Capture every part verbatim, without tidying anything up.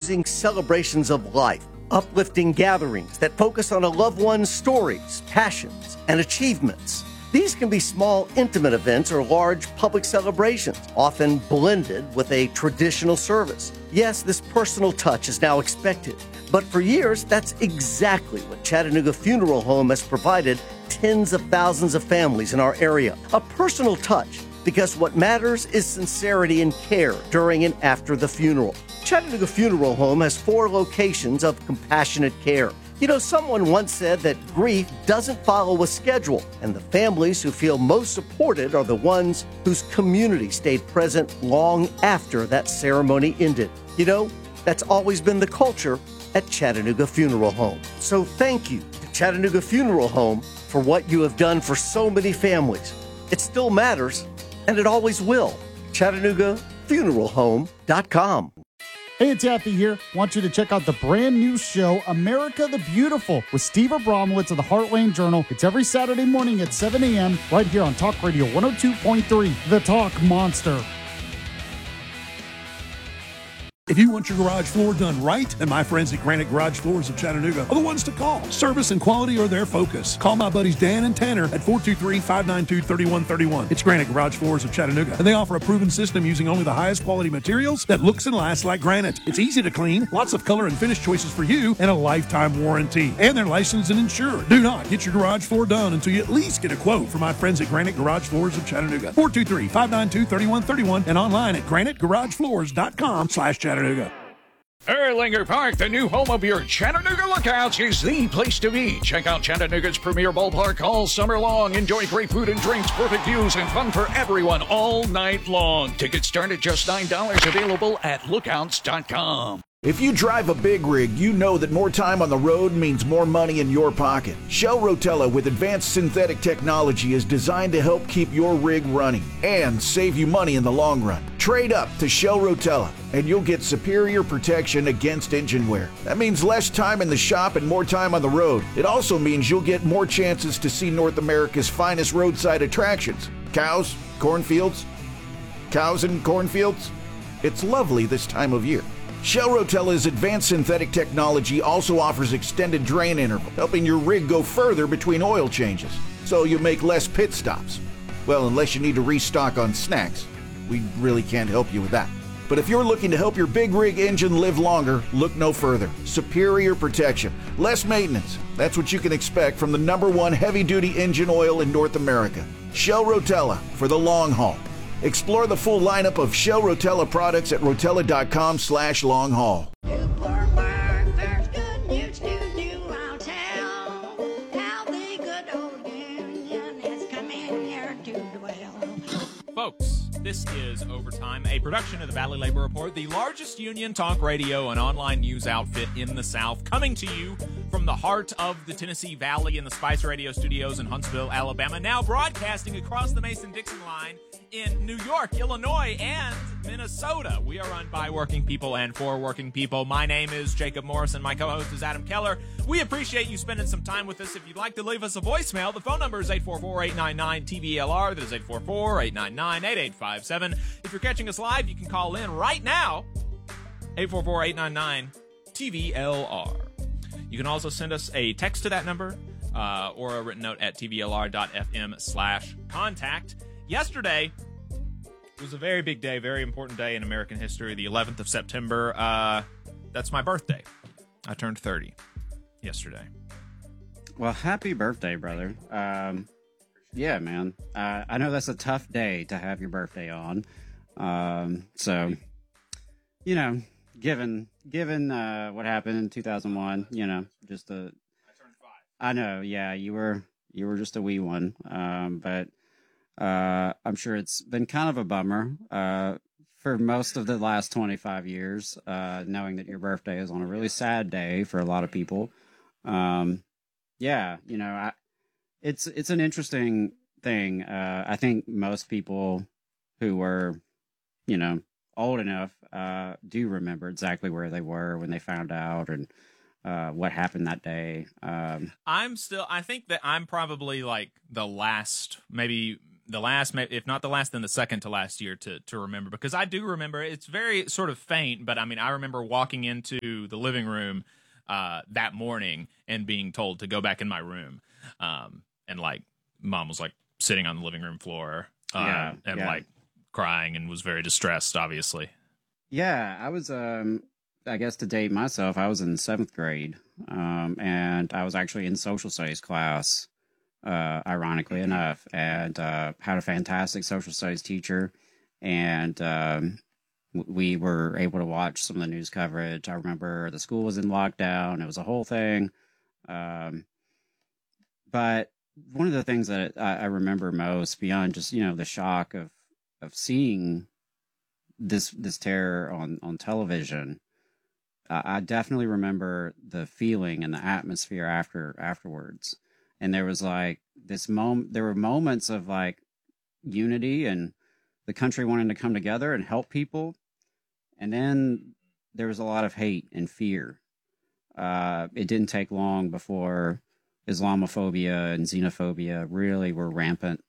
rousing celebrations of life, uplifting gatherings that focus on a loved one's stories, passions, and achievements. These can be small, intimate events or large public celebrations, often blended with a traditional service. Yes, this personal touch is now expected, but for years, that's exactly what Chattanooga Funeral Home has provided tens of thousands of families in our area. A personal touch, because what matters is sincerity and care during and after the funeral. Chattanooga Funeral Home has four locations of compassionate care. You know, someone once said that grief doesn't follow a schedule, and the families who feel most supported are the ones whose community stayed present long after that ceremony ended. You know, that's always been the culture at Chattanooga Funeral Home. So thank you to Chattanooga Funeral Home for what you have done for so many families. It still matters, and it always will. Chattanooga Funeral Home dot com. Hey, it's Yaffee here. Want you to check out the brand new show, America the Beautiful, with Steve Abramowitz of the Heartland Journal. It's every Saturday morning at seven a.m. right here on Talk Radio one oh two point three, The Talk Monster. If you want your garage floor done right, then my friends at Granite Garage Floors of Chattanooga are the ones to call. Service and quality are their focus. Call my buddies Dan and Tanner at four two three, five nine two, three one three one. It's Granite Garage Floors of Chattanooga, and they offer a proven system using only the highest quality materials that looks and lasts like granite. It's easy to clean, lots of color and finish choices for you, and a lifetime warranty. And they're licensed and insured. Do not get your garage floor done until you at least get a quote from my friends at Granite Garage Floors of Chattanooga. four two three, five nine two, three one three one and online at granite garage floors dot com slash Chattanooga. Erlanger Park, the new home of your Chattanooga Lookouts, is the place to be. Check out Chattanooga's premier ballpark all summer long. Enjoy great food and drinks, perfect views, and fun for everyone all night long. Tickets start at just nine dollars, available at lookouts dot com. If you drive a big rig, you know that more time on the road means more money in your pocket. Shell Rotella with advanced synthetic technology is designed to help keep your rig running and save you money in the long run. Trade up to Shell Rotella and you'll get superior protection against engine wear. That means less time in the shop and more time on the road. It also means you'll get more chances to see North America's finest roadside attractions. Cows, cornfields, cows and cornfields. It's lovely this time of year. Shell Rotella's advanced synthetic technology also offers extended drain interval, helping your rig go further between oil changes, so you make less pit stops. Well, unless you need to restock on snacks. We really can't help you with that. But if you're looking to help your big rig engine live longer, look no further. Superior protection, less maintenance. That's what you can expect from the number one heavy-duty engine oil in North America. Shell Rotella for the long haul. Explore the full lineup of Shell Rotella products at rotella dot com slash long haul. Folks, this is Overtime, a production of the Valley Labor Report, the largest union talk radio and online news outfit in the South, coming to you from the heart of the Tennessee Valley in the Spice Radio Studios in Huntsville, Alabama, now broadcasting across the Mason-Dixon line in New York, Illinois, and Minnesota. We are run by working people and for working people. My name is Jacob Morrison. My co-host is Adam Keller. We appreciate you spending some time with us. If you'd like to leave us a voicemail, the phone number is eight four four, eight nine nine, T V L R. That is eight four four, eight nine nine, eight eight five seven. If you're catching us live, you can call in right now, eight four four, eight nine nine, T V L R. You can also send us a text to that number uh, or a written note at T V L R dot F M slash contact. Yesterday was a very big day, very important day in American history, the eleventh of September. Uh, that's my birthday. I turned thirty yesterday. Well, happy birthday, brother. Um, yeah, man. Uh, I know that's a tough day to have your birthday on. Um, so, you know, given given uh, what happened in two thousand one, you know, just a... I turned five. I know, yeah, you were you were just a wee one. Um, but uh, I'm sure it's been kind of a bummer uh, for most of the last twenty-five years, uh, knowing that your birthday is on a really sad day for a lot of people. Um, yeah, you know, I, it's it's an interesting thing. Uh, I think most people who were, you know, old enough uh, do remember exactly where they were when they found out and uh, what happened that day. Um, I'm still, I think that I'm probably like the last, maybe the last, if not the last, then the second to last year to to remember, because I do remember. It's very sort of faint, but I mean, I remember walking into the living room uh, that morning and being told to go back in my room, um, and like mom was like sitting on the living room floor, uh, Yeah, and yeah. like crying and was very distressed, obviously. Yeah, I was, um, I guess to date myself, I was in seventh grade, um, and I was actually in social studies class, uh, ironically enough, and uh, had a fantastic social studies teacher, and um, w- we were able to watch some of the news coverage. I remember the school was in lockdown; it was a whole thing. Um, but one of the things that I, I remember most, beyond just you know the shock of of seeing this this terror on on television, uh, I definitely remember the feeling and the atmosphere after afterwards. And there was like this moment, there were moments of like unity and the country wanting to come together and help people. And then there was a lot of hate and fear. Uh, it didn't take long before Islamophobia and xenophobia really were rampant.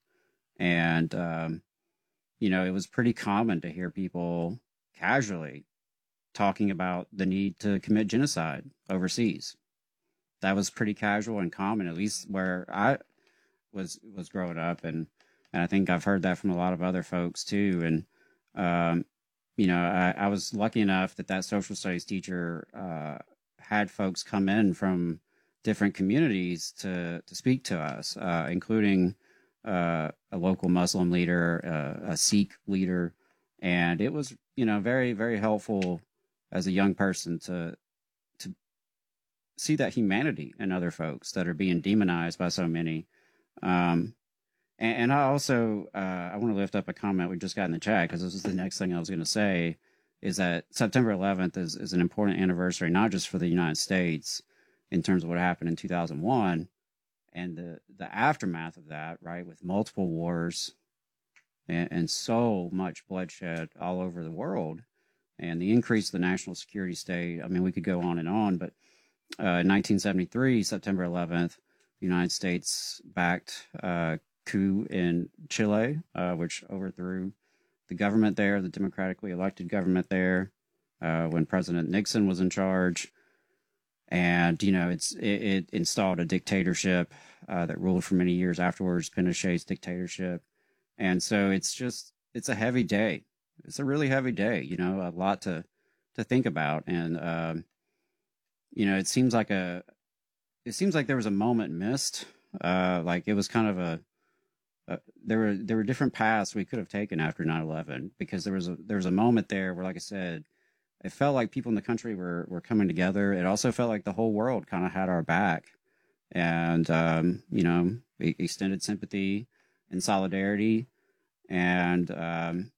And, um, you know, it was pretty common to hear people casually talking about the need to commit genocide overseas. That was pretty casual and common, at least where I was was growing up, and and I think I've heard that from a lot of other folks too. And um, you know, I, I was lucky enough that that social studies teacher uh, had folks come in from different communities to to speak to us, uh, including uh, a local Muslim leader, uh, a Sikh leader, and it was you know very very helpful as a young person to to see that humanity in other folks that are being demonized by so many. Um, and, and I also uh, I want to lift up a comment we just got in the chat, because this is the next thing I was going to say, is that September eleventh is, is an important anniversary, not just for the United States in terms of what happened in two thousand one and the, the aftermath of that, right, with multiple wars and, and so much bloodshed all over the world, and the increase of the national security state. I mean, we could go on and on, but uh, in nineteen seventy-three, September eleventh, the United States backed uh, coup in Chile, uh, which overthrew the government there, the democratically elected government there, uh, when President Nixon was in charge. And, you know, it's it, it installed a dictatorship uh, that ruled for many years afterwards, Pinochet's dictatorship. And so it's just, it's a heavy day. It's a really heavy day, you know, a lot to, to think about. And, um, you know, it seems like a, it seems like there was a moment missed. Uh, like it was kind of a, a, there were, there were different paths we could have taken after nine eleven, because there was a, there was a moment there where, like I said, it felt like people in the country were, were coming together. It also felt like the whole world kind of had our back, and, um, you know, we extended sympathy and solidarity, and, um,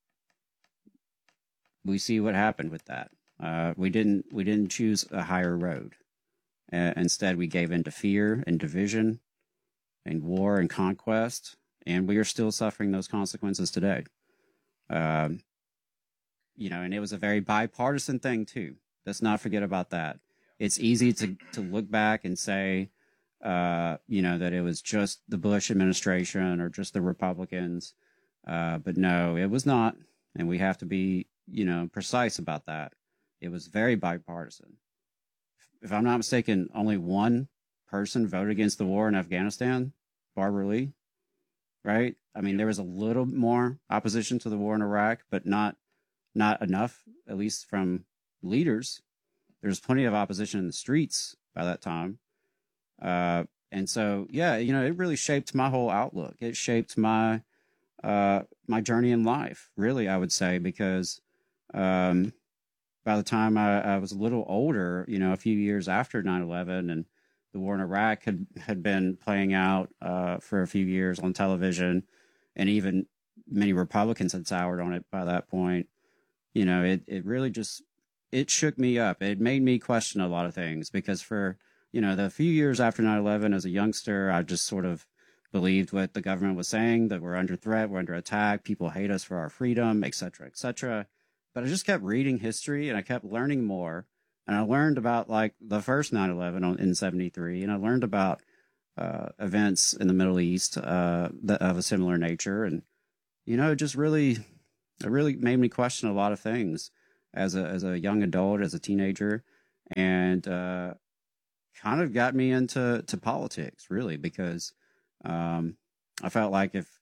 we see what happened with that. Uh, we didn't we didn't choose a higher road. Uh, instead, we gave in to fear and division and war and conquest, and we are still suffering those consequences today. Um, you know, and it was a very bipartisan thing too. Let's not forget about that. It's easy to to look back and say, uh, you know, that it was just the Bush administration or just the Republicans, uh, but no, it was not, and we have to be, you know, precise about that. It was very bipartisan. If I'm not mistaken, only one person voted against the war in Afghanistan, Barbara Lee, right? I mean, there was a little more opposition to the war in Iraq, but not not enough, at least from leaders. There's plenty of opposition in the streets by that time. Uh, and so, yeah, you know, it really shaped my whole outlook. It shaped my uh, my journey in life, really, I would say, because um, by the time I, I was a little older, you know, a few years after nine eleven, and the war in Iraq had, had been playing out uh, for a few years on television, and even many Republicans had soured on it by that point. You know, it, it really just, it shook me up. It made me question a lot of things, because for, you know, the few years after nine eleven as a youngster, I just sort of believed what the government was saying, that we're under threat, we're under attack, people hate us for our freedom, et cetera, et cetera. But I just kept reading history, and I kept learning more. And I learned about like the first nine eleven in seventy-three, and I learned about uh, events in the Middle East uh, that, of a similar nature. And you know, it just really, it really made me question a lot of things as a, as a young adult, as a teenager, and, uh, kind of got me into, to politics really, because, um, I felt like if,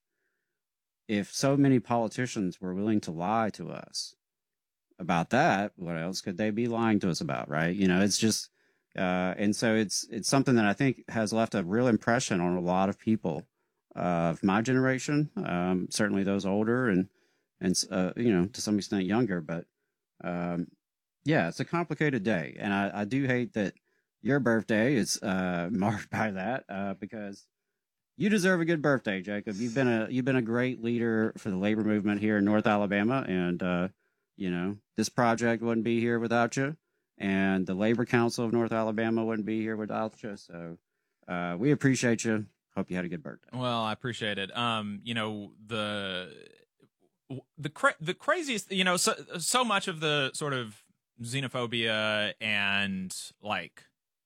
if so many politicians were willing to lie to us about that, what else could they be lying to us about? Right. You know, it's just, uh, and so it's, it's something that I think has left a real impression on a lot of people of my generation. Um, certainly those older and, and, uh, you know, to some extent younger, but, um, yeah, it's a complicated day. And I, I do hate that your birthday is, uh, marked by that, uh, because you deserve a good birthday, Jacob. You've been a, you've been a great leader for the labor movement here in North Alabama. And, uh, you know, this project wouldn't be here without you, and the Labor Council of North Alabama wouldn't be here without you. So, uh, we appreciate you. Hope you had a good birthday. Well, I appreciate it. Um, you know, the, the, cra- the craziest, you know, so, so much of the sort of xenophobia and like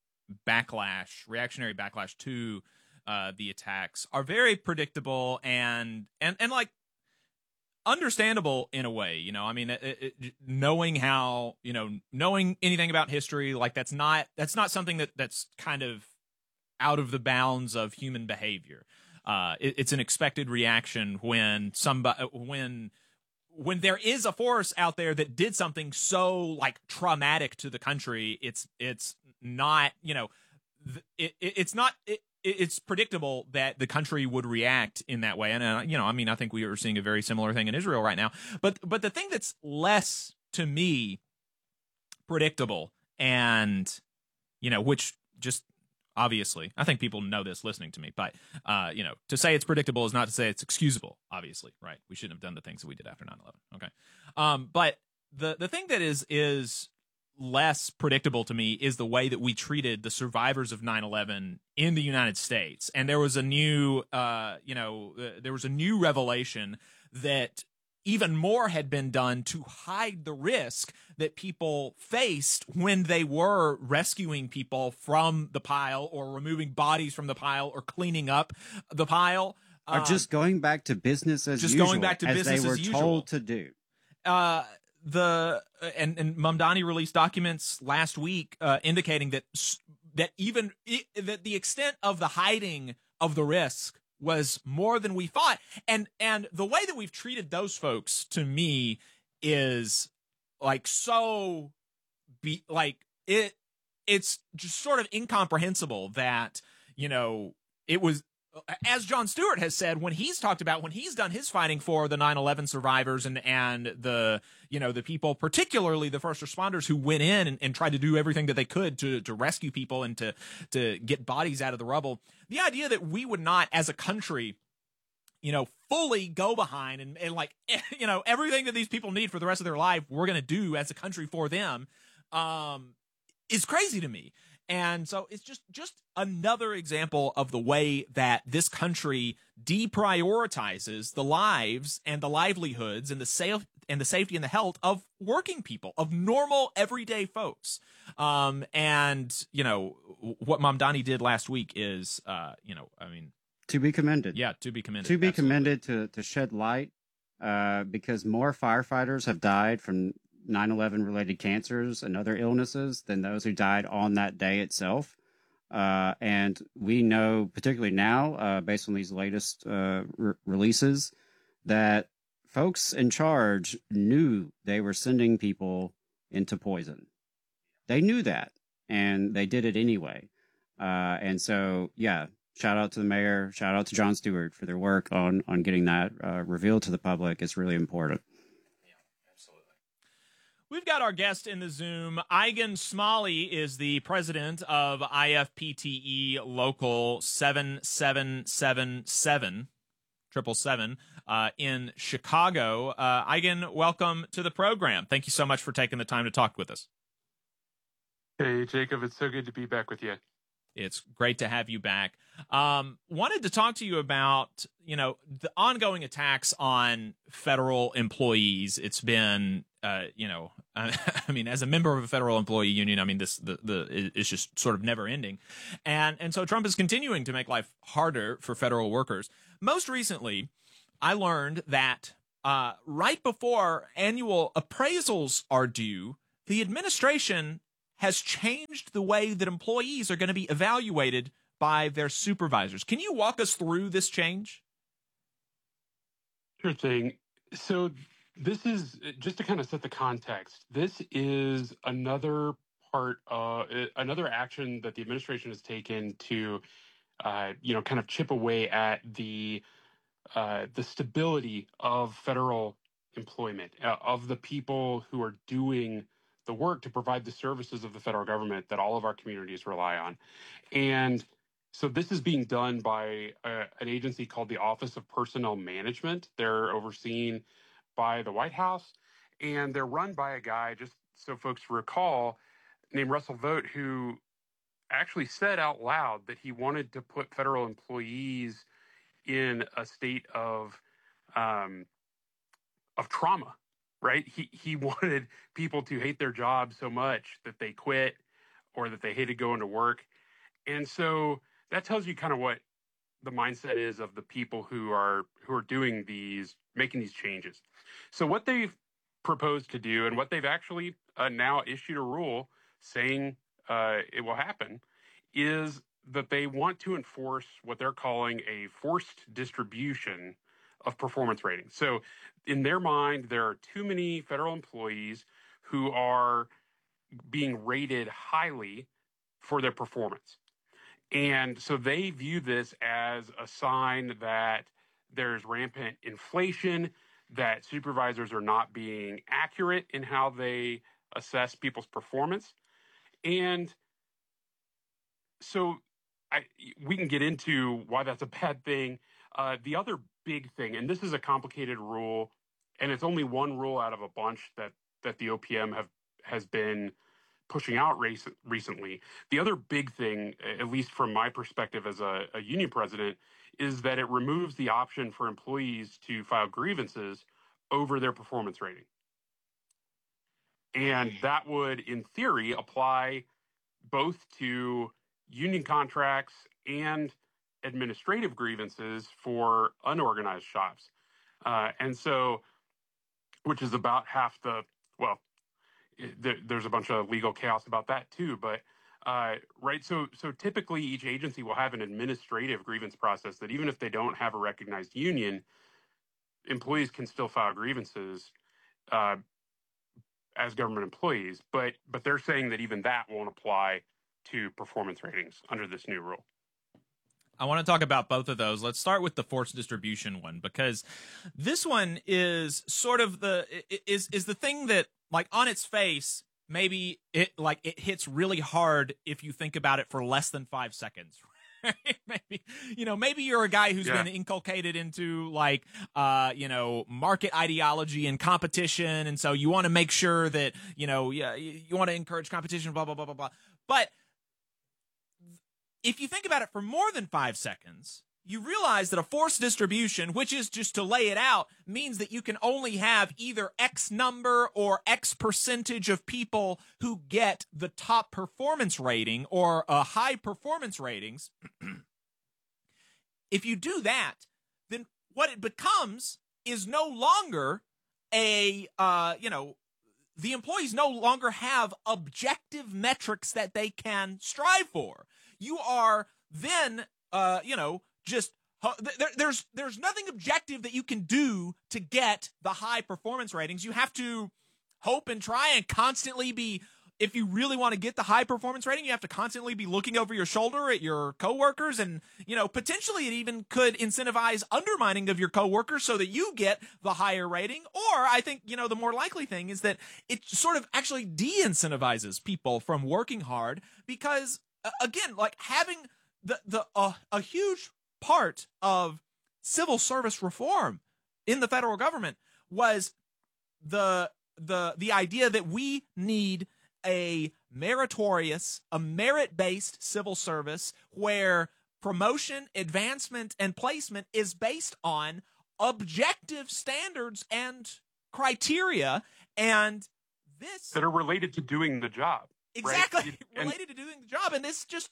backlash, reactionary backlash to, uh, the attacks are very predictable and, and, and like, understandable in a way, you know. I mean, it, it, knowing how, you know, knowing anything about history, like that's not that's not something that that's kind of out of the bounds of human behavior. Uh, it, it's an expected reaction when somebody when when there is a force out there that did something so like traumatic to the country. It's it's not, you know, it, it it's not. It, it's predictable that the country would react in that way. And, uh, you know, I mean, I think we are seeing a very similar thing in Israel right now. But but the thing that's less, to me, predictable and, you know, which just obviously, I think people know this listening to me, but, uh, you know, to say it's predictable is not to say it's excusable, obviously, right? We shouldn't have done the things that we did after nine eleven. Okay. Um, but the, the thing that is is less predictable to me is the way that we treated the survivors of nine eleven in the United States. And there was a new, uh, you know, uh, there was a new revelation that even more had been done to hide the risk that people faced when they were rescuing people from the pile or removing bodies from the pile or cleaning up the pile. Or just going back to business as just usual. Just going back to as business they were as usual. told to do. Uh, the and and Mamdani released documents last week uh, indicating that that even that the extent of the hiding of the risk was more than we thought, and and the way that we've treated those folks, to me, is like so be like it it's just sort of incomprehensible that, you know, it was, as Jon Stewart has said when he's talked about when he's done his fighting for the nine eleven survivors and and the, you know, the people, particularly the first responders who went in and, and tried to do everything that they could to to rescue people and to to get bodies out of the rubble. The idea that we would not, as a country, you know, fully go behind and, and like, you know, everything that these people need for the rest of their life, we're going to do as a country for them, um, is crazy to me. And so it's just, just another example of the way that this country deprioritizes the lives and the livelihoods and the safe and the safety and the health of working people, of normal everyday folks. Um, and you know what Mamdani did last week is, uh, you know, I mean, to be commended. Yeah, to be commended. To be absolutely. commended to to shed light, uh, because more firefighters have died from nine eleven related cancers and other illnesses than those who died on that day itself. Uh, and we know, particularly now, uh, based on these latest uh, re- releases, that folks in charge knew they were sending people into poison. They knew that, and they did it anyway. Uh, and so, yeah, shout out to the mayor, shout out to Jon Stewart for their work on, on getting that uh, revealed to the public. It's really important. We've got our guest in the Zoom. Eigen Smalley is the president of I F P T E Local seven seven seven seven, triple seven, uh, in Chicago. Uh, Eigen, welcome to the program. Thank you so much for taking the time to talk with us. Hey, Jacob. It's so good to be back with you. It's great to have you back. Um, wanted to talk to you about, you know, the ongoing attacks on federal employees. It's been, uh, you know, I, I mean, as a member of a federal employee union, I mean, this the the is just sort of never ending, and and so Trump is continuing to make life harder for federal workers. Most recently, I learned that uh, right before annual appraisals are due, the administration has changed the way that employees are going to be evaluated by their supervisors. Can you walk us through this change? Sure thing. So this is, just to kind of set the context, this is another part, uh, another action that the administration has taken to, uh, you know, kind of chip away at the uh, the stability of federal employment, uh, of the people who are doing the work to provide the services of the federal government that all of our communities rely on. And so this is being done by uh, an agency called the Office of Personnel Management. They're overseen by the White House, and they're run by a guy, just so folks recall, named Russell Vought, who actually said out loud that he wanted to put federal employees in a state of um, of trauma. Right? He he wanted people to hate their jobs so much that they quit or that they hated going to work. And so that tells you kind of what the mindset is of the people who are who are doing these, making these changes. So what they've proposed to do, and what they've actually uh, now issued a rule saying uh, it will happen, is that they want to enforce what they're calling a forced distribution of performance ratings. So in their mind, there are too many federal employees who are being rated highly for their performance. And so they view this as a sign that there's rampant inflation, that supervisors are not being accurate in how they assess people's performance. And so I, we can get into why that's a bad thing. Uh, the other big thing, and this is a complicated rule, and it's only one rule out of a bunch that, that the O P M have has been pushing out race, recently. The other big thing, at least from my perspective as a, a union president, is that it removes the option for employees to file grievances over their performance rating. And that would, in theory, apply both to union contracts and administrative grievances for unorganized shops. Uh, and so, which is about half the, well, there, there's a bunch of legal chaos about that too, but uh, right. So, so typically each agency will have an administrative grievance process that even if they don't have a recognized union, employees can still file grievances uh, as government employees. But, but they're saying that even that won't apply to performance ratings under this new rule. I want to talk about both of those. Let's start with the forced distribution one, because this one is sort of the is is the thing that, like, on its face, maybe it like it hits really hard if you think about it for less than five seconds. Right? Maybe, you know, maybe you're a guy who's yeah. been inculcated into like, uh, you know, market ideology and competition, and so you want to make sure that, you know, yeah, you, you want to encourage competition, blah blah blah blah blah. But if you think about it for more than five seconds, you realize that a forced distribution, which is just to lay it out, means that you can only have either X number or X percentage of people who get the top performance rating or uh, high performance ratings. If you do that, then what it becomes is no longer a, uh, you know, the employees no longer have objective metrics that they can strive for. You are then, uh, you know, just uh, there, there's there's nothing objective that you can do to get the high performance ratings. You have to hope and try and constantly be, if you really want to get the high performance rating, you have to constantly be looking over your shoulder at your coworkers, and, you know, potentially it even could incentivize undermining of your coworkers so that you get the higher rating. Or I think, you know, the more likely thing is that it sort of actually de-incentivizes people from working hard, because again, like having the the uh, a huge part of civil service reform in the federal government was the the the idea that we need a meritorious, a merit-based civil service where promotion, advancement, and placement is based on objective standards and criteria, and this that are related to doing the job. Exactly, right? related to doing the job, and this just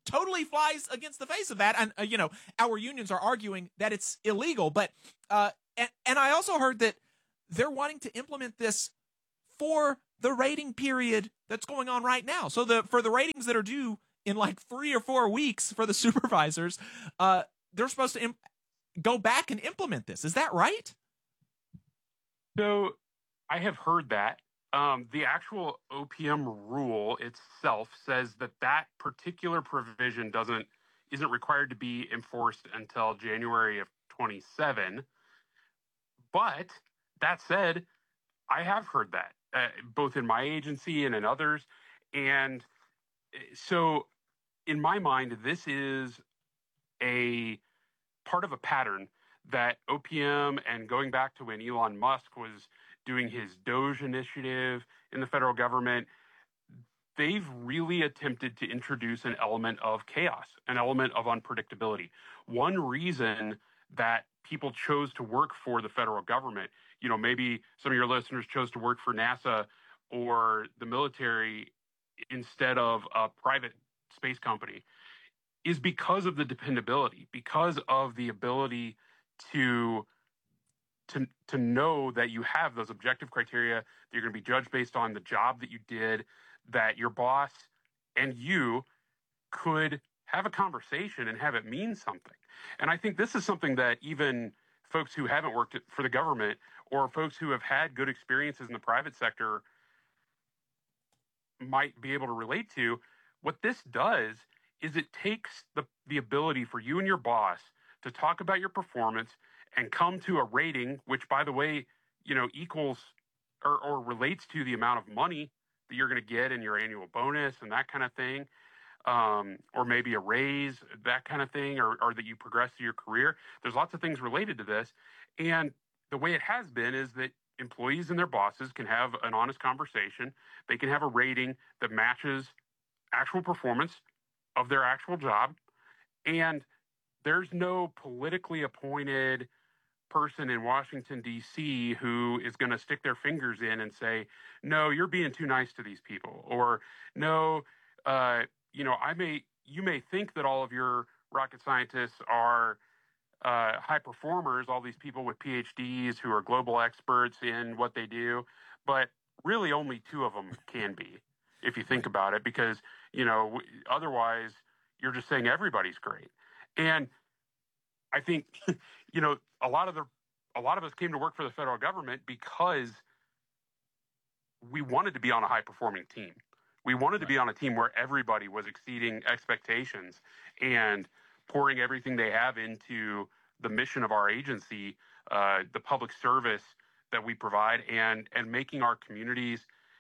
totally flies against the face of that. And, uh, you know, our unions are arguing that it's illegal. But, uh, and, and I also heard that they're wanting to implement this for the rating period that's going on right now. So the for the ratings that are due in like three or four weeks for the supervisors, uh, they're supposed to imp- go back and implement this. Is that right? So I have heard that. Um, the actual O P M rule itself says that that particular provision doesn't isn't required to be enforced until January of twenty-seven. But that said, I have heard that uh, both in my agency and in others. And so in my mind, this is a part of a pattern that O P M, and going back to when Elon Musk was doing his Doge initiative in the federal government, they've really attempted to introduce an element of chaos, an element of unpredictability. One reason that people chose to work for the federal government, you know, maybe some of your listeners chose to work for NASA or the military instead of a private space company, is because of the dependability, because of the ability to to to know that you have those objective criteria, that you're going to be judged based on the job that you did, that your boss and you could have a conversation and have it mean something. And I think this is something that even folks who haven't worked for the government or folks who have had good experiences in the private sector might be able to relate to. What this does is it takes the, the ability for you and your boss to talk about your performance and come to a rating, which, by the way, you know, equals or, or relates to the amount of money that you're going to get in your annual bonus and that kind of thing, um, or maybe a raise, that kind of thing, or, or that you progress through your career. There's lots of things related to this. And the way it has been is that employees and their bosses can have an honest conversation. They can have a rating that matches actual performance of their actual job. And there's no politically appointed person in Washington, D C who is going to stick their fingers in and say, no, you're being too nice to these people. Or no, uh, you know, I may, you may think that all of your rocket scientists are uh, high performers, all these people with P H Ds who are global experts in what they do, but really only two of them can be, if you think about it, because, you know, otherwise you're just saying everybody's great. And I think, you know, a lot of the, a lot of us came to work for the federal government because we wanted to be on a high performing team. We wanted to be on a team where everybody was exceeding expectations and pouring everything they have into the mission of our agency, uh, the public service that we provide, and and making our communities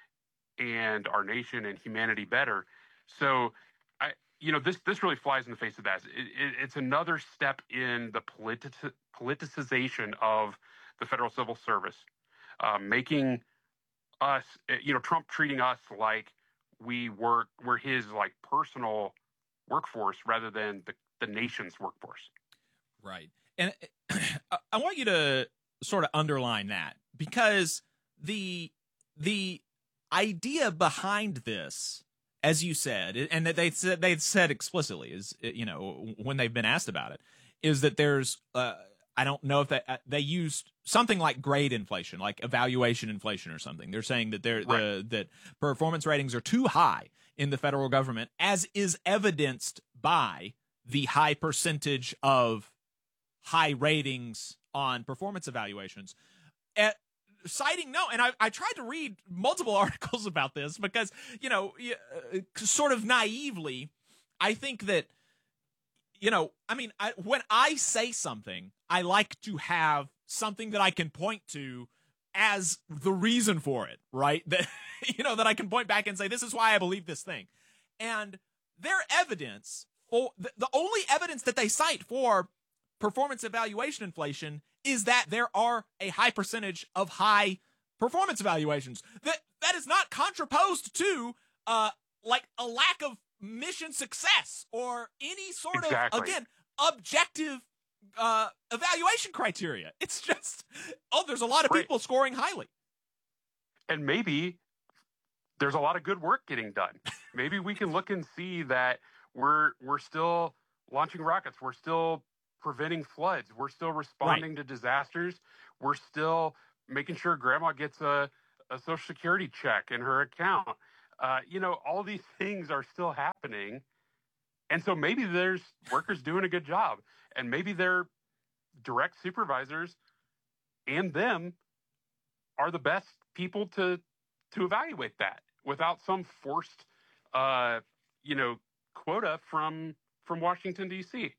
and our nation and humanity better. So, I, you know, this this really flies in the face of that. It, it, it's another step in the politi- politicization of the federal civil service, uh, making us, you know, Trump treating us like we work, we're his like personal workforce rather than the, the nation's workforce. Right. And I want you to sort of underline that, because the the idea behind this, as you said, and that they said they've said explicitly, is, you know, when they've been asked about it, is that there's uh, I don't know if they uh, they used something like grade inflation, like evaluation inflation or something. They're saying that they're right. the that performance ratings are too high in the federal government, as is evidenced by the high percentage of high ratings on performance evaluations. At, citing no, and I, I tried to read multiple articles about this because, you know, uh, sort of naively, I think that, you know, I mean, I, when I say something, I like to have something that I can point to as the reason for it, right? That, you know, that I can point back and say, this is why I believe this thing. And their evidence, for the, the only evidence that they cite for performance evaluation inflation is that there are a high percentage of high performance evaluations. That that is not contraposed to uh like a lack of mission success or any sort exactly. of, again, objective uh evaluation criteria. It's just, oh, there's a lot of right. people scoring highly. And maybe there's a lot of good work getting done. Maybe we can look and see that we're we're still launching rockets. We're still preventing floods. We're still responding right. to disasters. We're still making sure grandma gets a, a Social Security check in her account. Uh, you know, all these things are still happening. And so maybe there's workers doing a good job. And maybe their direct supervisors and them are the best people to to evaluate that without some forced, uh, you know, quota from from Washington, D C.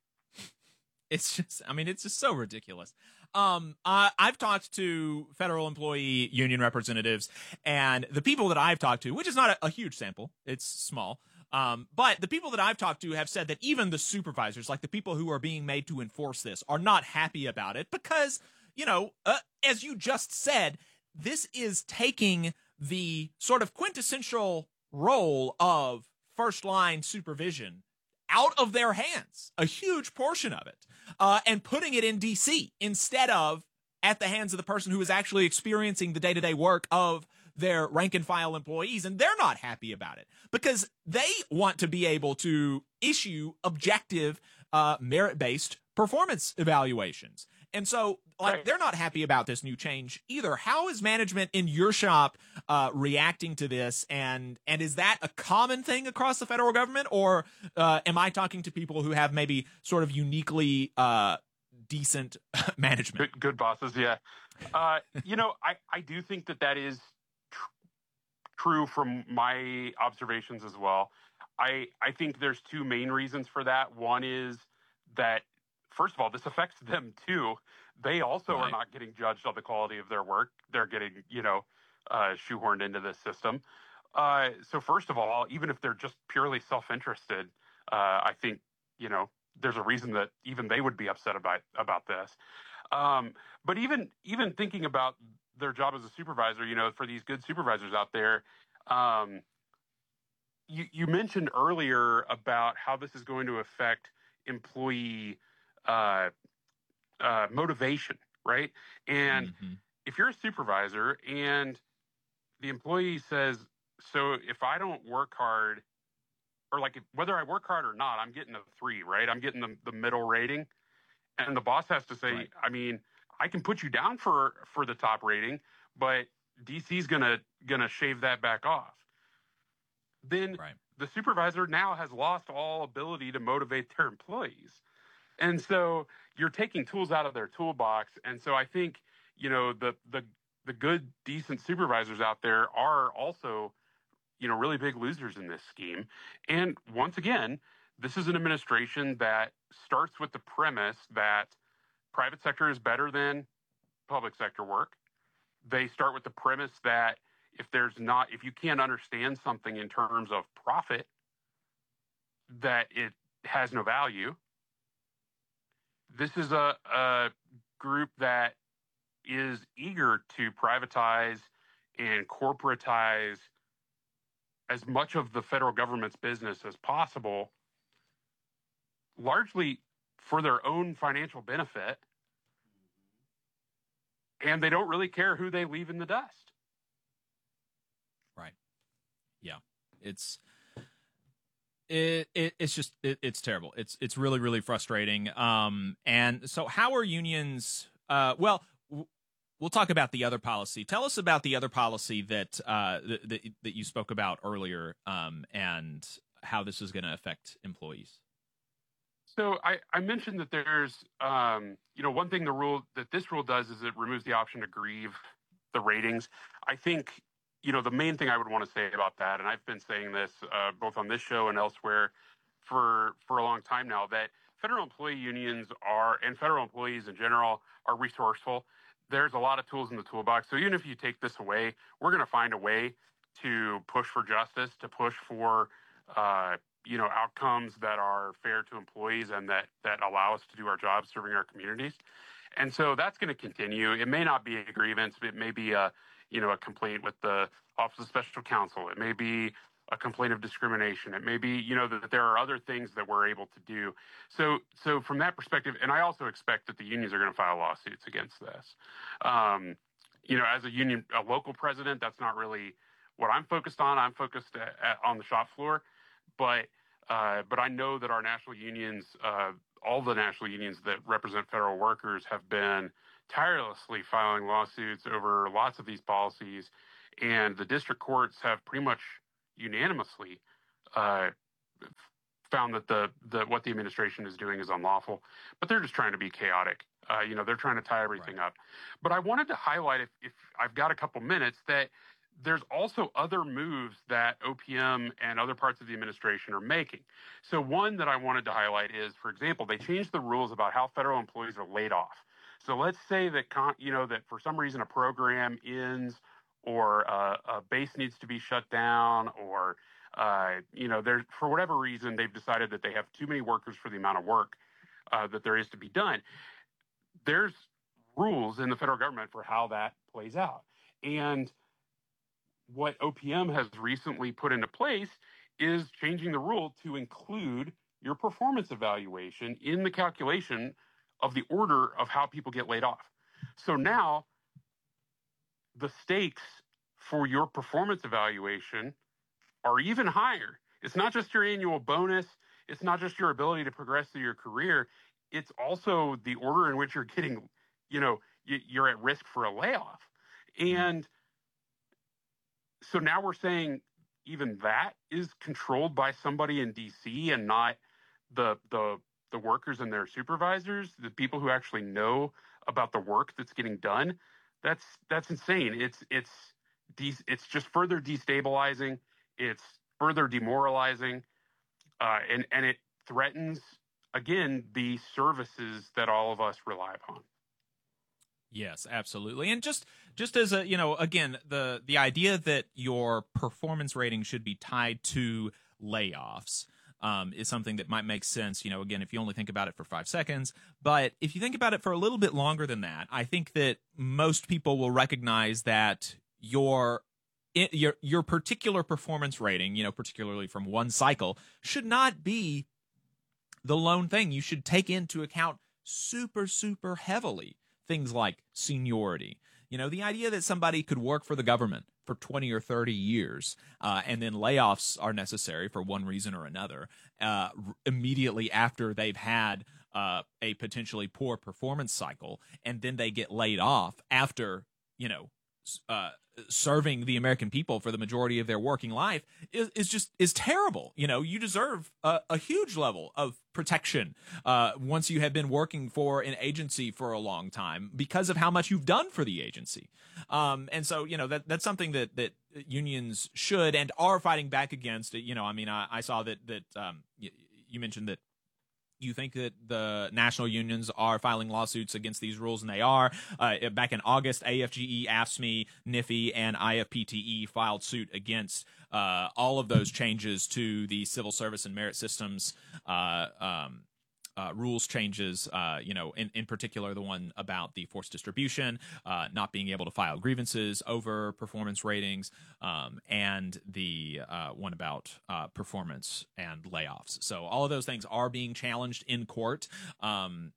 It's just, I mean, it's just so ridiculous. Um, I, I've talked to federal employee union representatives, and the people that I've talked to, which is not a, a huge sample, it's small, um, but the people that I've talked to have said that even the supervisors, like the people who are being made to enforce this, are not happy about it because, you know, uh, as you just said, this is taking the sort of quintessential role of first line supervision out of their hands, a huge portion of it, uh, and putting it in D C instead of at the hands of the person who is actually experiencing the day-to-day work of their rank and file employees. And they're not happy about it because they want to be able to issue objective, uh, merit-based performance evaluations. And so, like, right. they're not happy about this new change either. How is management in your shop uh, reacting to this? And and is that a common thing across the federal government? Or uh, am I talking to people who have maybe sort of uniquely uh, decent management? Good, good bosses, yeah. Uh, you know, I, I do think that that is tr- true from my observations as well. I I think there's two main reasons for that. One is that, first of all, this affects them too. They also right. are not getting judged on the quality of their work. They're getting, you know, uh, shoehorned into this system. Uh, so first of all, even if they're just purely self-interested, uh, I think, you know, there's a reason that even they would be upset about about this. Um, but even even thinking about their job as a supervisor, you know, for these good supervisors out there, um, you, you mentioned earlier about how this is going to affect employee Uh, uh, motivation, right? And mm-hmm. if you're a supervisor and the employee says, so if I don't work hard, or like if, whether I work hard or not, I'm getting a three, right? I'm getting the, the middle rating. And the boss has to say, right. I mean, I can put you down for, for the top rating, but D C's gonna gonna shave that back off. Then right. the supervisor now has lost all ability to motivate their employees. And so you're taking tools out of their toolbox. And so I think, you know, the the the good, decent supervisors out there are also, you know, really big losers in this scheme. And once again, this is an administration that starts with the premise that private sector is better than public sector work. They start with the premise that if there's not, if you can't understand something in terms of profit, that it has no value. This is a, a group that is eager to privatize and corporatize as much of the federal government's business as possible, largely for their own financial benefit. And they don't really care who they leave in the dust. Right. Yeah. It's it, it it's just it, it's terrible. It's it's really really frustrating. Um and so how are unions uh well w- we'll talk about the other policy. Tell us about the other policy that uh that that, that you spoke about earlier, um and how this is going to affect employees. So I, I mentioned that there's, um, you know, one thing the rule that this rule does is it removes the option to grieve the ratings. I think, you know, the main thing I would want to say about that, and I've been saying this uh, both on this show and elsewhere for for a long time now, that federal employee unions are, and federal employees in general, are resourceful. There's a lot of tools in the toolbox. So even if you take this away, we're going to find a way to push for justice, to push for uh you know, outcomes that are fair to employees and that, that allow us to do our jobs serving our communities. And so that's going to continue. It may not be a grievance. It may be a, you know, a complaint with the Office of Special Counsel. It may be a complaint of discrimination. It may be, you know, that there are other things that we're able to do. So, so from that perspective, and I also expect that the unions are going to file lawsuits against this. Um, you know, as a union, a local president, that's not really what I'm focused on. I'm focused at, at, on the shop floor, but uh, but I know that our national unions, uh, all the national unions that represent federal workers, have been tirelessly filing lawsuits over lots of these policies, and the district courts have pretty much unanimously uh, found that the, the what the administration is doing is unlawful. But they're just trying to be chaotic. Uh, you know, they're trying to tie everything right. up. But I wanted to highlight, if, if I've got a couple minutes, that there's also other moves that O P M and other parts of the administration are making. So one that I wanted to highlight is, for example, they changed the rules about how federal employees are laid off. So let's say that, you know, that for some reason a program ends, or uh, a base needs to be shut down, or, uh, you know, there for whatever reason, they've decided that they have too many workers for the amount of work uh, that there is to be done. There's rules in the federal government for how that plays out. And what O P M has recently put into place is changing the rule to include your performance evaluation in the calculation of the order of how people get laid off. So now the stakes for your performance evaluation are even higher. It's not just your annual bonus. It's not just your ability to progress through your career. It's also the order in which you're getting, you know, you're at risk for a layoff. And so now we're saying even that is controlled by somebody in D C and not the the the workers and their supervisors, the people who actually know about the work that's getting done. That's that's insane. It's it's it's just further destabilizing. It's further demoralizing, uh, and and it threatens, again, the services that all of us rely upon. Yes, absolutely. And just just as a, you know, again, the the idea that your performance rating should be tied to layoffs um, is something that might make sense, you know, again, if you only think about it for five seconds. But if you think about it for a little bit longer than that, I think that most people will recognize that your your your particular performance rating, you know, particularly from one cycle, should not be the lone thing. You should take into account super, super heavily things like seniority. You know, the idea that somebody could work for the government for twenty or thirty years uh, and then layoffs are necessary for one reason or another uh, immediately after they've had uh, a potentially poor performance cycle, and then they get laid off after, you know, uh, serving the American people for the majority of their working life is, is just is terrible. You know, you deserve a, a huge level of protection uh, once you have been working for an agency for a long time because of how much you've done for the agency. Um, and so, you know, that that's something that that unions should and are fighting back against. You know, I mean, I, I saw that that um, you, you mentioned that you think that the national unions are filing lawsuits against these rules, and they are. Uh, back in August, A F G E, A F S M E, N F I, and I F P T E filed suit against uh, all of those changes to the civil service and merit systems uh, um, uh, rules changes, uh, you know, in, in particular the one about the forced distribution, uh, not being able to file grievances over performance ratings, um, and the uh, one about uh, performance and layoffs. So all of those things are being challenged in court um,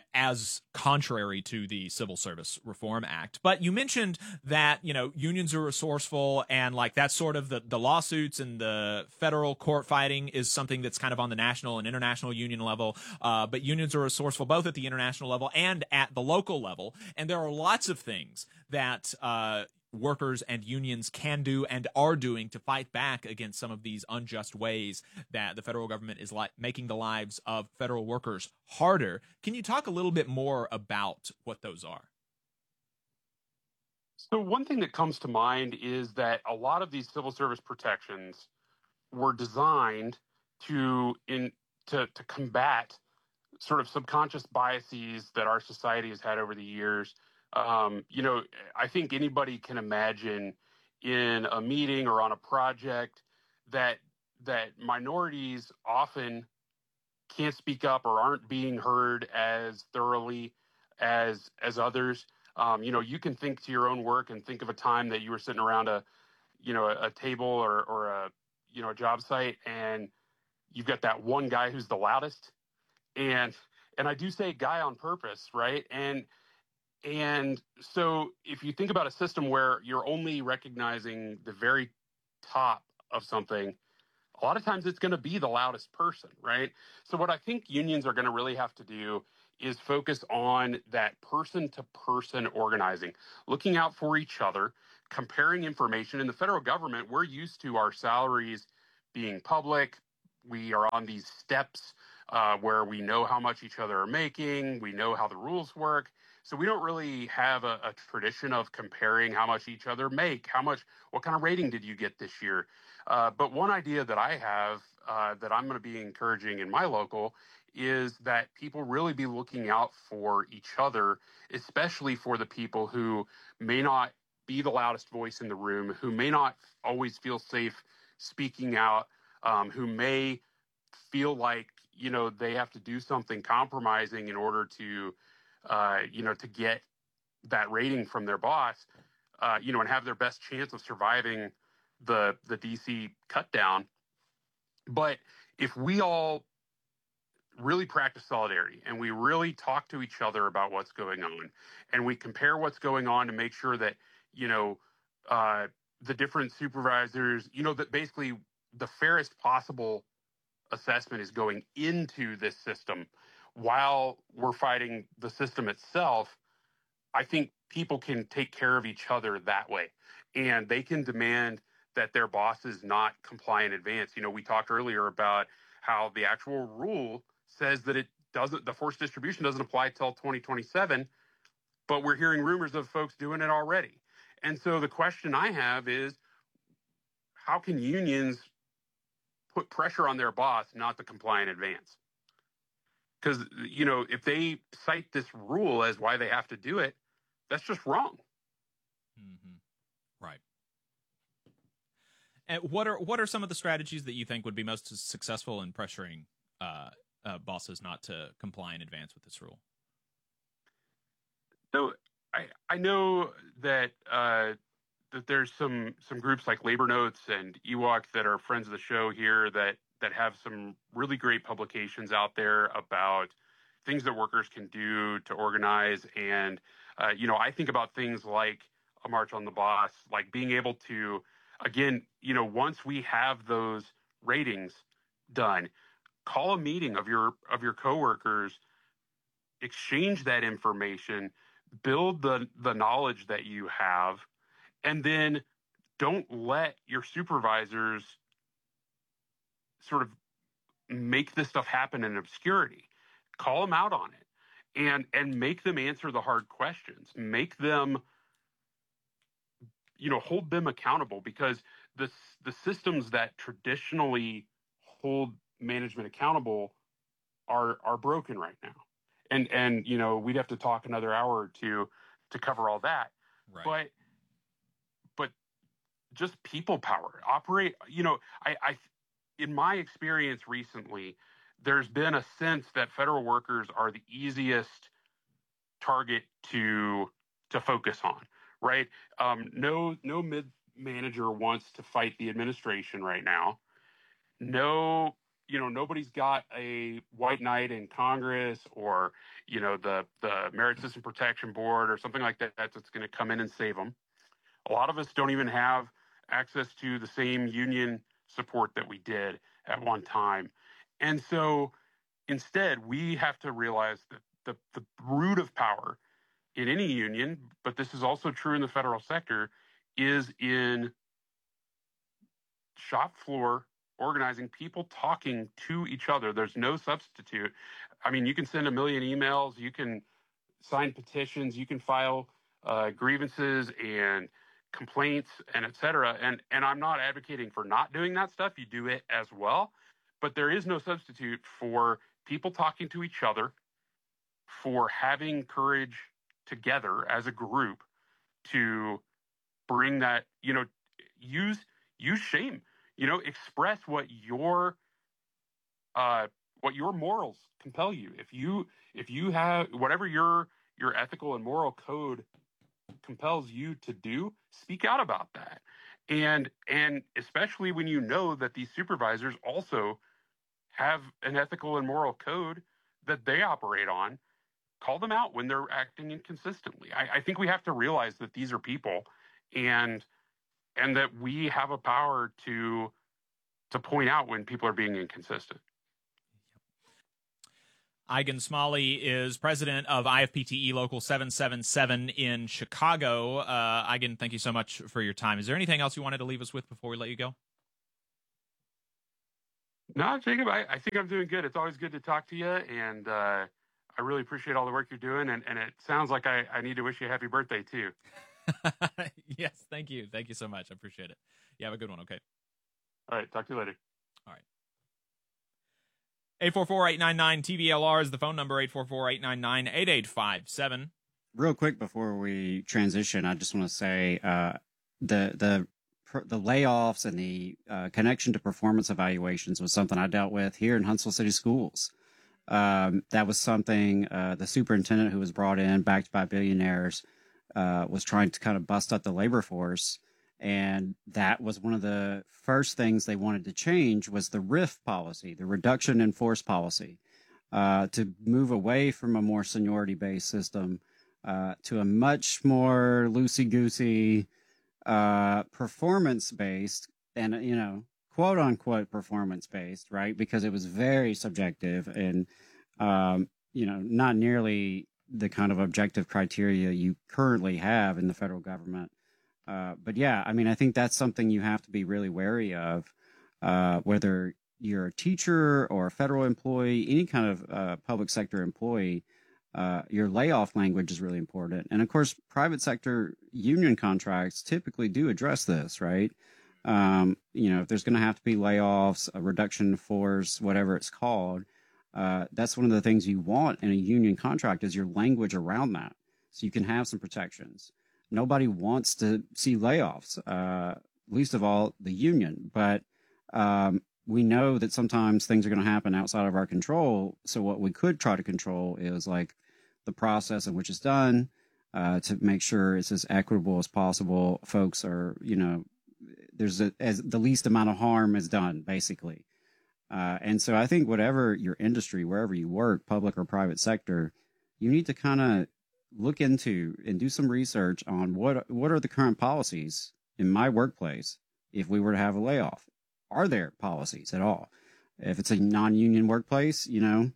as contrary to the Civil Service Reform Act. But you mentioned that, you know, unions are resourceful, and like that's sort of the, the lawsuits and the federal court fighting is something that's kind of on the national and international union level. Uh, but unions are resourceful both at the international level and at the local level. And there are lots of things that uh, workers and unions can do and are doing to fight back against some of these unjust ways that the federal government is like making the lives of federal workers harder. Can you talk a little bit more about what those are? So one thing that comes to mind is that a lot of these civil service protections were designed to in to, to combat sort of subconscious biases that our society has had over the years. Um, you know, I think anybody can imagine in a meeting or on a project that that minorities often can't speak up or aren't being heard as thoroughly as as others. Um, you know, you can think to your own work and think of a time that you were sitting around a, you know, a, a table or or a, you know, a job site, and you've got that one guy who's the loudest, and and I do say guy on purpose, right? And And so if you think about a system where you're only recognizing the very top of something, a lot of times it's going to be the loudest person, right? So what I think unions are going to really have to do is focus on that person-to-person organizing, looking out for each other, comparing information. In the federal government, we're used to our salaries being public. We are on these steps uh, where we know how much each other are making. We know how the rules work. So we don't really have a, a tradition of comparing how much each other make, how much, what kind of rating did you get this year? Uh, but one idea that I have uh, that I'm going to be encouraging in my local is that people really be looking out for each other, especially for the people who may not be the loudest voice in the room, who may not always feel safe speaking out, um, who may feel like, you know, they have to do something compromising in order to, uh, you know, to get that rating from their boss, uh, you know, and have their best chance of surviving the the D C cut down. But if we all really practice solidarity and we really talk to each other about what's going on, and we compare what's going on to make sure that, you know, uh, the different supervisors, you know, that basically the fairest possible assessment is going into this system while we're fighting the system itself, I think people can take care of each other that way. And they can demand that their bosses not comply in advance. You know, we talked earlier about how the actual rule says that it doesn't, the forced distribution doesn't apply till twenty twenty-seven, but we're hearing rumors of folks doing it already. And so the question I have is, how can unions put pressure on their boss not to comply in advance? Because, you know, if they cite this rule as why they have to do it, that's just wrong. Mm-hmm. Right. And what are what are some of the strategies that you think would be most successful in pressuring uh, uh, bosses not to comply in advance with this rule? So I I know that uh, that there's some some groups like Labor Notes and E W O C that are friends of the show here that that have some really great publications out there about things that workers can do to organize. And uh, you know, I think about things like a March on the Boss, like being able to, again, you know, once we have those ratings done, call a meeting of your of your coworkers, exchange that information, build the the knowledge that you have, and then don't let your supervisors sort of make this stuff happen in obscurity. Call them out on it and and make them answer the hard questions. Make them, you know, hold them accountable, because the the systems that traditionally hold management accountable are are broken right now. And and you know, we'd have to talk another hour or two to cover all that. Right. But but just people power, operate, you know, I, I in my experience recently, there's been a sense that federal workers are the easiest target to to focus on, right? Um, no no mid manager wants to fight the administration right now. No, you know, nobody's got a white knight in Congress or, you know, the the Merit System Protection Board or something like that that's going to come in and save them. A lot of us don't even have access to the same union support that we did at one time. And so instead, we have to realize that the, the root of power in any union, but this is also true in the federal sector, is in shop floor organizing, people talking to each other. There's no substitute. I mean, you can send a million emails, you can sign petitions, you can file uh, grievances and complaints and et cetera. And, and I'm not advocating for not doing that stuff. You do it as well. But there is no substitute for people talking to each other, for having courage together as a group to bring that, you know, use use shame, you know, express what your uh, what your morals compel you. If you if you have whatever your your ethical and moral code compels you to do, speak out about that. And and especially when you know that these supervisors also have an ethical and moral code that they operate on, call them out when they're acting inconsistently. I, I think we have to realize that these are people, and and that we have a power to to point out when people are being inconsistent. Eigen Smalley is president of I F P T E Local seven seven seven in Chicago. Uh, Eigen, thank you so much for your time. Is there anything else you wanted to leave us with before we let you go? No, Jacob, I, I think I'm doing good. It's always good to talk to you, and uh, I really appreciate all the work you're doing, and, and it sounds like I, I need to wish you a happy birthday, too. Yes, thank you. Thank you so much. I appreciate it. You have a good one, okay? All right, talk to you later. All right. eight four four, eight nine nine, T V L R is the phone number, eight four four, eight nine nine, eight eight five seven. Real quick before we transition, I just want to say uh, the the the layoffs and the uh, connection to performance evaluations was something I dealt with here in Huntsville City Schools. Um, that was something uh, the superintendent who was brought in, backed by billionaires, uh, was trying to kind of bust up the labor force. And that was one of the first things they wanted to change was the R I F policy, the reduction in force policy, uh, to move away from a more seniority-based system uh, to a much more loosey-goosey, uh, performance-based, and, you know, quote-unquote performance-based, right? Because it was very subjective and, um, you know, not nearly the kind of objective criteria you currently have in the federal government. Uh, but yeah, I mean, I think that's something you have to be really wary of, uh, whether you're a teacher or a federal employee, any kind of uh, public sector employee, uh, your layoff language is really important. And of course, private sector union contracts typically do address this, right? Um, you know, if there's going to have to be layoffs, a reduction in force, whatever it's called, uh, that's one of the things you want in a union contract is your language around that. So you can have some protections. Nobody wants to see layoffs, uh, least of all the union. But um, we know that sometimes things are going to happen outside of our control. So what we could try to control is like the process in which it's done uh, to make sure it's as equitable as possible. Folks are, you know, there's a, as the least amount of harm is done, basically. Uh, and so I think whatever your industry, wherever you work, public or private sector, you need to kind of look into and do some research on what what are the current policies in my workplace if we were to have a layoff. Are there policies at all? If it's a non-union workplace, you know,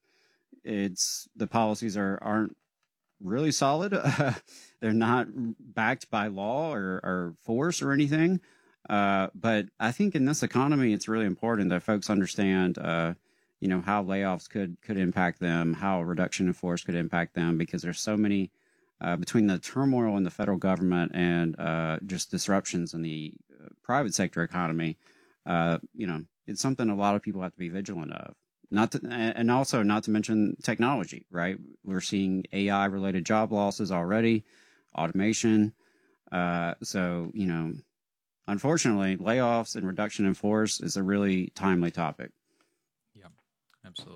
it's the policies are aren't really solid. They're not backed by law or, or force or anything. Uh, but I think in this economy, it's really important that folks understand, uh, you know, how layoffs could could impact them, how a reduction in force could impact them, because there's so many Uh, between the turmoil in the federal government and uh, just disruptions in the uh, private sector economy, uh, you know, it's something a lot of people have to be vigilant of. Not to, and also not to mention technology, right? We're seeing A I-related job losses already, automation. Uh, so, you know, unfortunately, layoffs and reduction in force is a really timely topic. Yeah, absolutely.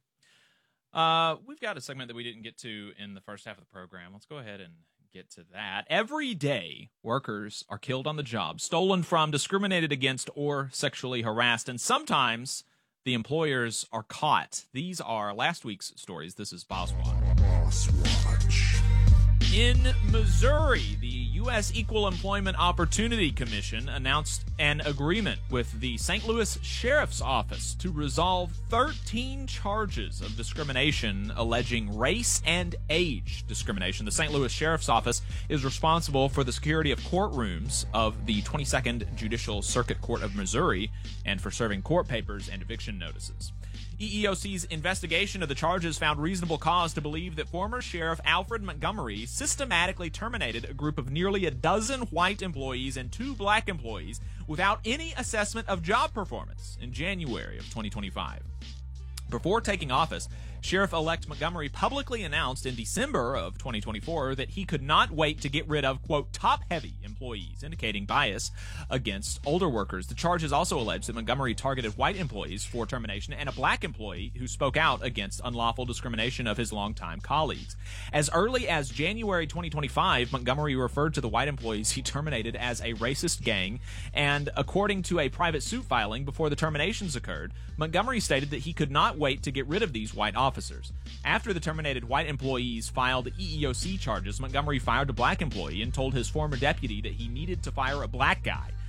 Uh, we've got a segment that we didn't get to in the first half of the program. Let's go ahead and get to that. Every day, workers are killed on the job, stolen from, discriminated against, or sexually harassed. And sometimes the employers are caught. These are last week's stories. This is Boss Watch. Boss Watch. In Missouri, the U S Equal Employment Opportunity Commission announced an agreement with the Saint Louis Sheriff's Office to resolve thirteen charges of discrimination alleging race and age discrimination. The Saint Louis Sheriff's Office is responsible for the security of courtrooms of the twenty-second Judicial Circuit Court of Missouri and for serving court papers and eviction notices. E E O C's investigation of the charges found reasonable cause to believe that former Sheriff Alfred Montgomery systematically terminated a group of nearly a dozen white employees and two black employees without any assessment of job performance in January of twenty twenty-five. Before taking office, Sheriff-elect Montgomery publicly announced in December of twenty twenty-four that he could not wait to get rid of, quote, top-heavy employees, indicating bias against older workers. The charges also allege that Montgomery targeted white employees for termination and a black employee who spoke out against unlawful discrimination of his longtime colleagues. As early as January twenty twenty-five, Montgomery referred to the white employees he terminated as a racist gang, and according to a private suit filing before the terminations occurred, Montgomery stated that he could not wait to get rid of these white officers. After the terminated white employees filed E E O C charges, Montgomery fired a black employee and told his former deputy that he needed to fire a black guy.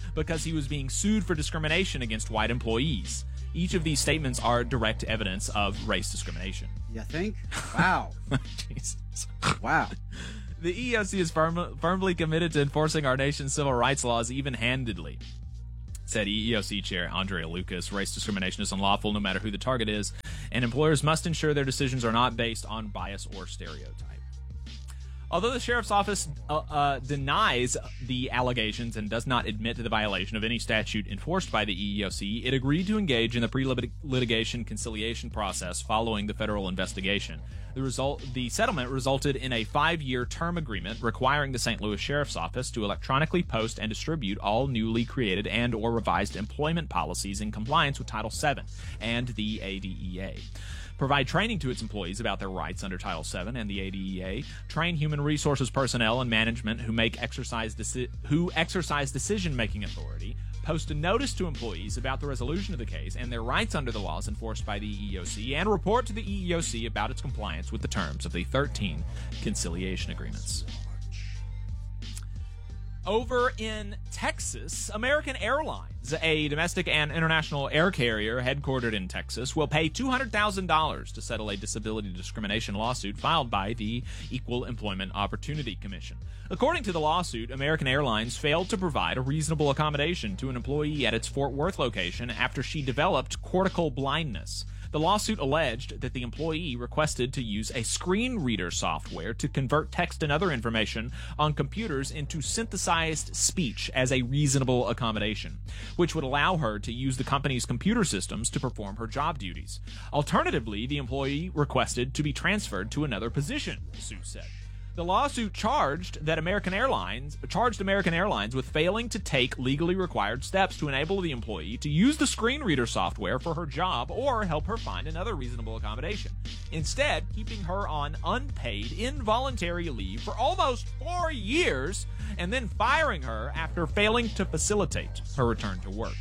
because he was being sued for discrimination against white employees. Each of these statements are direct evidence of race discrimination. You think? Wow. Jesus. Wow. The E E O C is firm, firmly committed to enforcing our nation's civil rights laws even-handedly, said E E O C Chair Andrea Lucas. Race discrimination is unlawful no matter who the target is, and employers must ensure their decisions are not based on bias or stereotype. Although the sheriff's office uh, uh, denies the allegations and does not admit to the violation of any statute enforced by the E E O C, it agreed to engage in the pre-litigation conciliation process following the federal investigation. The result, the settlement resulted in a five-year term agreement requiring the Saint Louis Sheriff's Office to electronically post and distribute all newly created and or revised employment policies in compliance with Title seven and the A D E A. Provide training to its employees about their rights under Title seven and the A D E A, train human resources personnel and management who make exercise deci- who exercise decision-making authority, post a notice to employees about the resolution of the case and their rights under the laws enforced by the E E O C, and report to the E E O C about its compliance with the terms of the thirteen conciliation agreements. Over in Texas, American Airlines, a domestic and international air carrier headquartered in Texas, will pay two hundred thousand dollars to settle a disability discrimination lawsuit filed by the Equal Employment Opportunity Commission. According to the lawsuit, American Airlines failed to provide a reasonable accommodation to an employee at its Fort Worth location after she developed cortical blindness. The lawsuit alleged that the employee requested to use a screen reader software to convert text and other information on computers into synthesized speech as a reasonable accommodation, which would allow her to use the company's computer systems to perform her job duties. Alternatively, the employee requested to be transferred to another position, the suit said. The lawsuit charged that American Airlines charged American Airlines with failing to take legally required steps to enable the employee to use the screen reader software for her job or help her find another reasonable accommodation. Instead, keeping her on unpaid involuntary leave for almost four years and then firing her after failing to facilitate her return to work.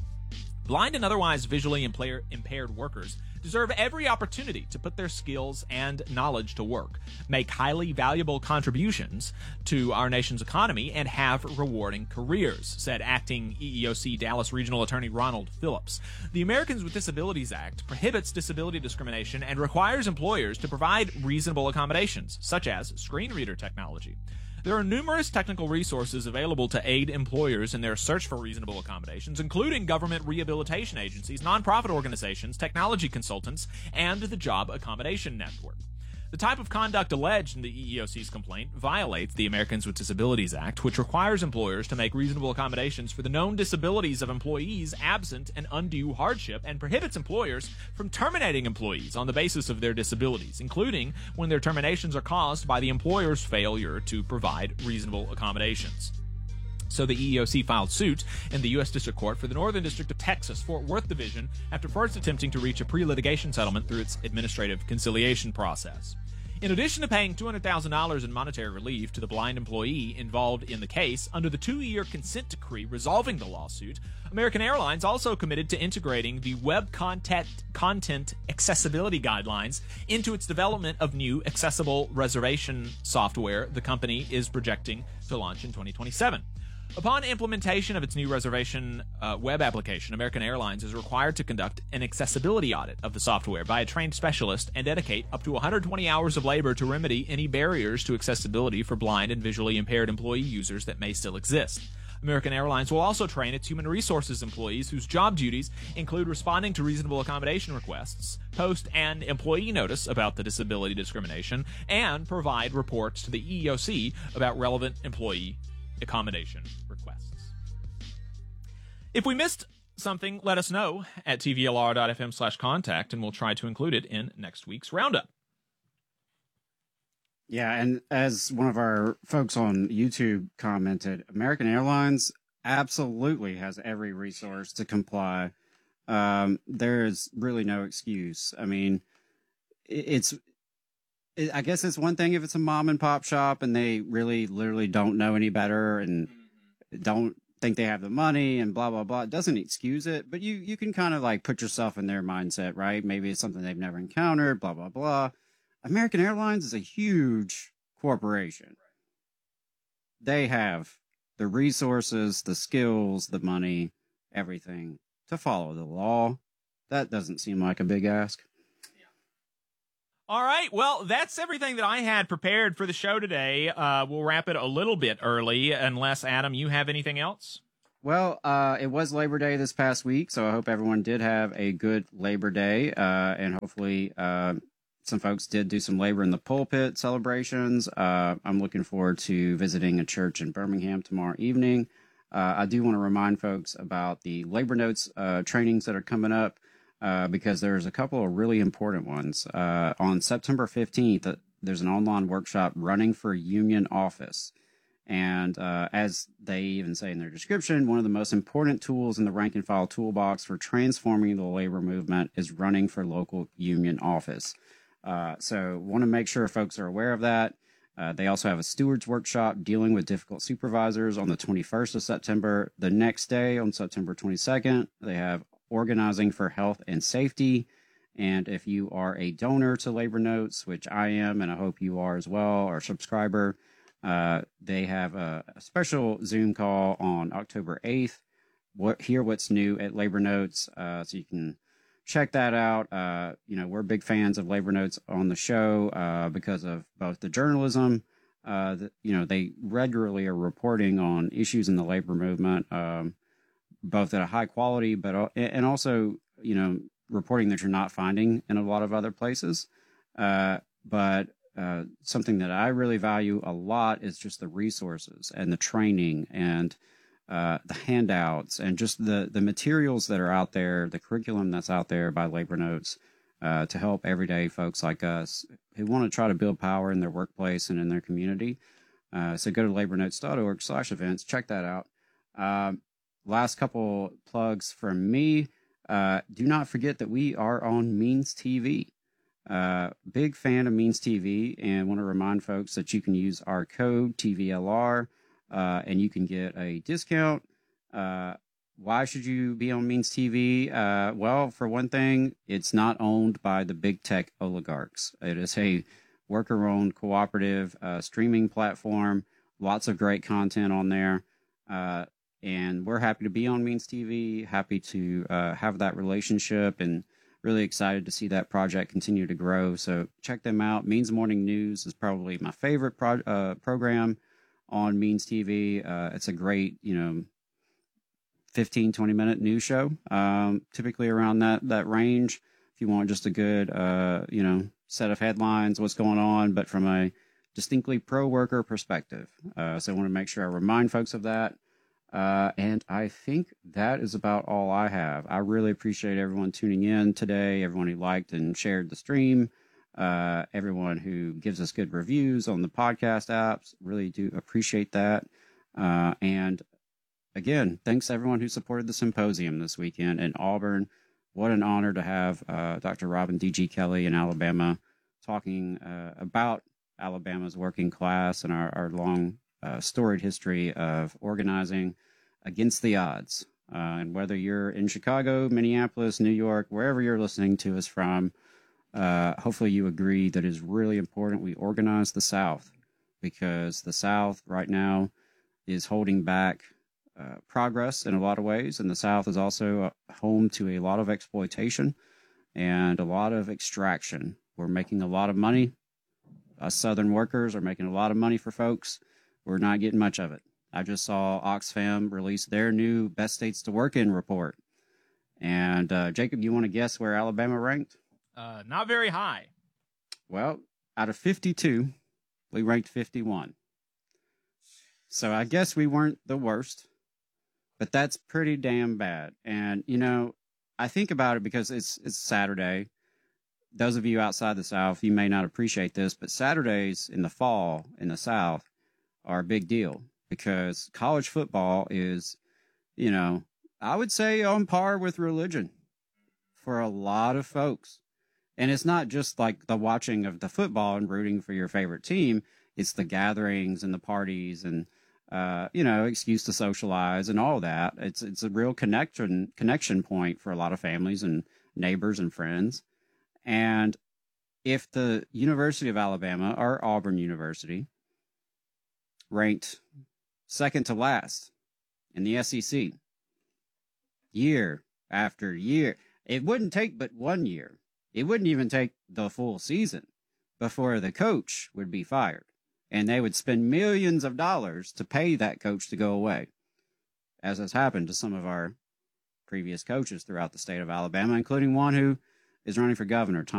Blind and otherwise visually impaired workers deserve every opportunity to put their skills and knowledge to work, make highly valuable contributions to our nation's economy, and have rewarding careers, said acting E E O C Dallas Regional Attorney Ronald Phillips. The Americans with Disabilities Act prohibits disability discrimination and requires employers to provide reasonable accommodations, such as screen reader technology. There are numerous technical resources available to aid employers in their search for reasonable accommodations, including government rehabilitation agencies, nonprofit organizations, technology consultants, and the Job Accommodation Network. The type of conduct alleged in the E E O C's complaint violates the Americans with Disabilities Act, which requires employers to make reasonable accommodations for the known disabilities of employees absent an undue hardship, and prohibits employers from terminating employees on the basis of their disabilities, including when their terminations are caused by the employer's failure to provide reasonable accommodations. So the E E O C filed suit in the U S District Court for the Northern District of Texas, Fort Worth Division, after first attempting to reach a pre-litigation settlement through its administrative conciliation process. In addition to paying two hundred thousand dollars in monetary relief to the blind employee involved in the case, under the two-year consent decree resolving the lawsuit, American Airlines also committed to integrating the Web Content, content Accessibility Guidelines into its development of new accessible reservation software the company is projecting to launch in twenty twenty-seven. Upon implementation of its new reservation uh, web application, American Airlines is required to conduct an accessibility audit of the software by a trained specialist and dedicate up to one hundred twenty hours of labor to remedy any barriers to accessibility for blind and visually impaired employee users that may still exist. American Airlines will also train its human resources employees whose job duties include responding to reasonable accommodation requests, post an employee notice about the disability discrimination, and provide reports to the E E O C about relevant employee accommodation requests. If we missed something, let us know at tvlr.fm slash contact, and we'll try to include it in next week's roundup. Yeah, and as one of our folks on YouTube commented, American Airlines absolutely has every resource to comply. Um, there's really no excuse. I mean, it's I guess it's one thing if it's a mom and pop shop and they really literally don't know any better and don't think they have the money and blah, blah, blah. It doesn't excuse it, but you, you can kind of like put yourself in their mindset, right? Maybe it's something they've never encountered, blah, blah, blah. American Airlines is a huge corporation. They have the resources, the skills, the money, everything to follow the law. That doesn't seem like a big ask. All right, well, that's everything that I had prepared for the show today. Uh, we'll wrap it a little bit early, unless, Adam, you have anything else? Well, uh, it was Labor Day this past week, so I hope everyone did have a good Labor Day, uh, and hopefully uh, some folks did do some labor in the pulpit celebrations. Uh, I'm looking forward to visiting a church in Birmingham tomorrow evening. Uh, I do want to remind folks about the Labor Notes uh, trainings that are coming up, uh, because there's a couple of really important ones. Uh, on September fifteenth, uh, there's an online workshop, Running for Union Office. And uh, as they even say in their description, one of the most important tools in the rank and file toolbox for transforming the labor movement is running for local union office. Uh, so want to make sure folks are aware of that. Uh, they also have a stewards workshop dealing with difficult supervisors on the twenty-first of September. The next day, on September twenty-second, they have Organizing for Health and Safety. And if you are a donor to Labor Notes, which I am, and I hope you are as well, or a subscriber, uh, they have a, a special Zoom call on October eighth. What, hear what's new at Labor Notes, uh, so you can check that out. Uh, you know, we're big fans of Labor Notes on the show uh, because of both the journalism. Uh, the, you know, they regularly are reporting on issues in the labor movement, um, both at a high quality, but and also, you know, reporting that you're not finding in a lot of other places. Uh, but uh, something that I really value a lot is just the resources and the training and uh, the handouts and just the, the materials that are out there, the curriculum that's out there by Labor Notes uh, to help everyday folks like us who want to try to build power in their workplace and in their community. Uh, so go to labornotes.org slash events. Check that out. Um, last couple plugs from me. Uh, do not forget that we are on Means T V. Uh, big fan of Means T V, and want to remind folks that you can use our code T V L R, uh, and you can get a discount. Uh, why should you be on Means T V? Uh, well, for one thing, it's not owned by the big tech oligarchs. It is a worker-owned cooperative uh, streaming platform. Lots of great content on there. Uh, And we're happy to be on Means T V, happy to uh, have that relationship, and really excited to see that project continue to grow. So check them out. Means Morning News is probably my favorite pro- uh, program on Means T V. Uh, it's a great, you know, fifteen, twenty minute news show, um, typically around that, that range. If you want just a good, uh, you know, set of headlines, what's going on, but from a distinctly pro-worker perspective. Uh, so I want to make sure I remind folks of that. Uh, and I think that is about all I have. I really appreciate everyone tuning in today, everyone who liked and shared the stream, uh, everyone who gives us good reviews on the podcast apps. Really do appreciate that. Uh, and again, thanks everyone who supported the symposium this weekend in Auburn. What an honor to have uh, Doctor Robin D G. Kelly in Alabama talking uh, about Alabama's working class and our, our long Uh, storied history of organizing against the odds. Uh, and whether you're in Chicago, Minneapolis, New York, wherever you're listening to us from, uh, hopefully you agree that it is really important we organize the South, because the South right now is holding back uh, progress in a lot of ways. And the South is also uh, home to a lot of exploitation and a lot of extraction. We're making a lot of money. Us Southern workers are making a lot of money for folks. We're not getting much of it. I just saw Oxfam release their new Best States to Work In report. And uh, Jacob, you want to guess where Alabama ranked? Uh, not very high. Well, out of fifty-two, we ranked fifty-one. So I guess we weren't the worst, but that's pretty damn bad. And, you know, I think about it because it's it's Saturday. Those of you outside the South, you may not appreciate this, but Saturdays in the fall in the South are a big deal, because college football is, you know, I would say on par with religion for a lot of folks. And it's not just like the watching of the football and rooting for your favorite team. It's the gatherings and the parties and, uh, you know, excuse to socialize and all that. It's, it's a real connection, connection point for a lot of families and neighbors and friends. And if the University of Alabama or Auburn University ranked second to last in the S E C. Year after year. It wouldn't take but one year. It wouldn't even take the full season before the coach would be fired. And they would spend millions of dollars to pay that coach to go away, as has happened to some of our previous coaches throughout the state of Alabama, including one who is running for governor, Tom